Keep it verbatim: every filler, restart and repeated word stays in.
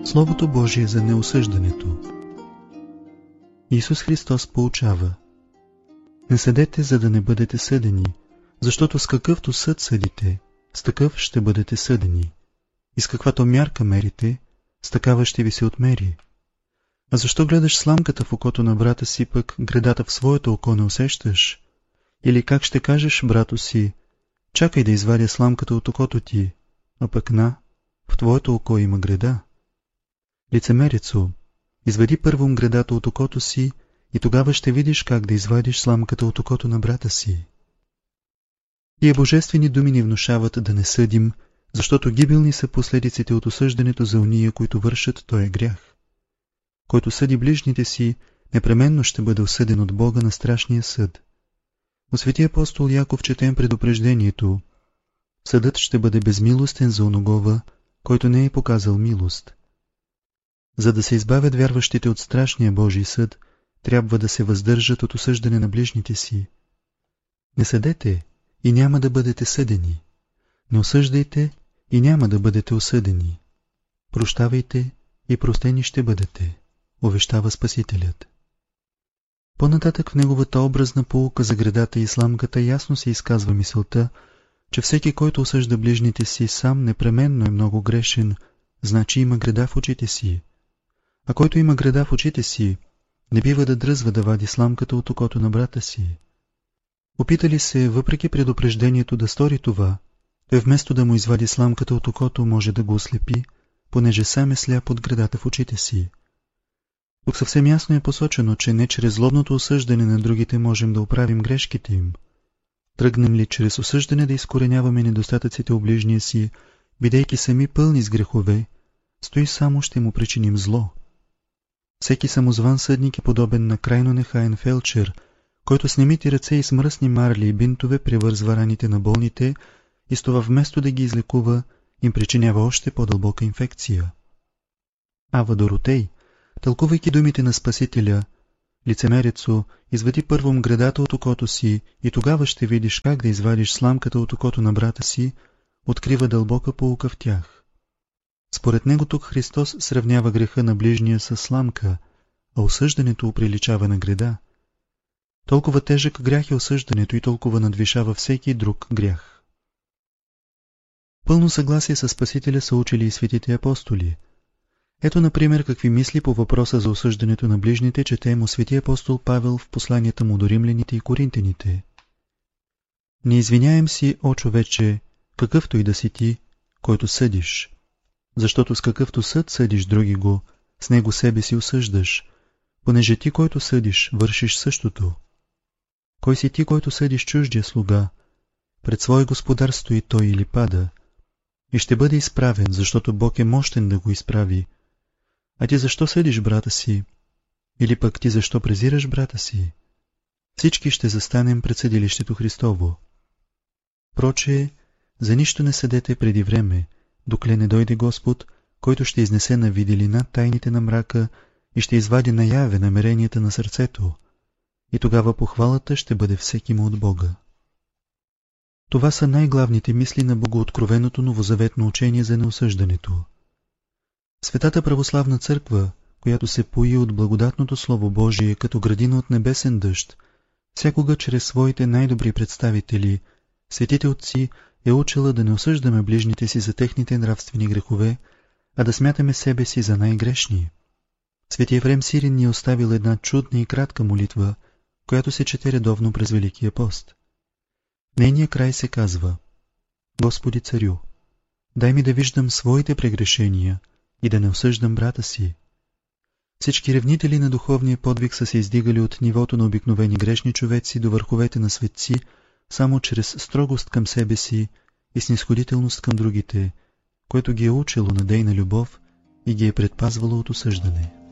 Словото Божие за неосъждането. Исус Христос поучава: не съдете, за да не бъдете съдени, защото с какъвто съд съдите, с такъв ще бъдете съдени, и с каквато мярка мерите, с такава ще ви се отмери. А защо гледаш сламката в окото на брата си, пък гредата в своето око не усещаш? Или как ще кажеш брато си: чакай да извадя сламката от окото ти, а пък на, в твоето око има греда? Лицемерецо, извади първом гредата от окото си и тогава ще видиш как да извадиш сламката от окото на брата си. Тия божествени думи ни внушават да не съдим, защото гибелни са последиците от осъждането за ония, които вършат този грях. Който съди ближните си, непременно ще бъде осъден от Бога на страшния съд. От свети апостол Яков четем предупреждението: съдът ще бъде безмилостен за оногова, който не е показал милост. За да се избавят вярващите от страшния Божий съд, трябва да се въздържат от осъждане на ближните си. Не съдете и няма да бъдете съдени. Не осъждайте и няма да бъдете осъдени. Прощавайте и простени ще бъдете, увещава Спасителят. По-нататък в неговата образна поука за гредата и сламката ясно се изказва мисълта, че всеки, който осъжда ближните си, сам непременно е много грешен, значи има греда в очите си. А който има греда в очите си, не бива да дръзва да вади сламката от окото на брата си. Опита ли се, въпреки предупреждението, да стори това, той вместо да му извади сламката от окото, може да го ослепи, понеже сам е сляп от гредата в очите си. Тук съвсем ясно е посочено, че не чрез злобното осъждане на другите можем да оправим грешките им. Тръгнем ли чрез осъждане да изкореняваме недостатъците у ближния си, бидейки сами пълни с грехове, стои само ще му причиним зло. Всеки самозван съдник е подобен на крайно нехаен фелчер, който с немити ръце и с мръсни марли и бинтове превързва раните на болните и с това вместо да ги излекува, им причинява още по-дълбока инфекция. Ава Доротей, тълкувайки думите на Спасителя: лицемерецо, извади първом гредата от окото си и тогава ще видиш как да извадиш сламката от окото на брата си, открива дълбока поука в тях. Според него тук Христос сравнява греха на ближния с сламка, а осъждането оприличава на греда. Толкова тежък грях е осъждането и толкова надвишава всеки друг грях. Пълно съгласие с Спасителя са учили и светите апостоли. Ето, например, какви мисли по въпроса за осъждането на ближните четем у свети апостол Павел в посланията му до римляните и коринтяните. Не извиняем си, о човече, какъвто и да си ти, който съдиш, защото с какъвто съд съдиш други го, с него себе си осъждаш, понеже ти, който съдиш, вършиш същото. Кой си ти, който съдиш чуждия слуга? Пред свой господар стои той или пада, и ще бъде изправен, защото Бог е мощен да го изправи. А ти защо съдиш брата си? Или пък ти защо презираш брата си? Всички ще застанем пред съдилището Христово. Прочее, за нищо не съдете преди време, докле не дойде Господ, който ще изнесе на виделина тайните на мрака и ще извади наяве намеренията на сърцето, и тогава похвалата ще бъде всеки му от Бога. Това са най-главните мисли на богооткровеното новозаветно учение за неосъждането. Светата православна църква, която се пои от благодатното Слово Божие като градина от небесен дъжд, всякога чрез своите най-добри представители, светите отци, е учила да не осъждаме ближните си за техните нравствени грехове, а да смятаме себе си за най-грешни. Свети Ефрем Сирин ни е оставил една чудна и кратка молитва, която се чете редовно през Великия пост. В нейния край се казва: Господи царю, дай ми да виждам своите прегрешения и да не осъждам брата си. Всички ревнители на духовния подвиг са се издигали от нивото на обикновени грешни човеци до върховете на светци, само чрез строгост към себе си и снисходителност към другите, което ги е учило на дейна любов и ги е предпазвало от осъждане.